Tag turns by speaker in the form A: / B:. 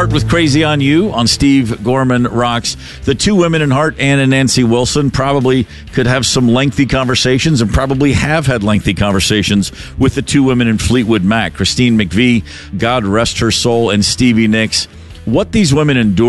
A: Heart with Crazy on You on Steve Gorman Rocks. The two women in Heart, Ann and Nancy Wilson, probably could have some lengthy conversations and probably have had lengthy conversations with the two women in Fleetwood Mac, Christine McVie, God rest her soul, and Stevie Nicks. What these women endured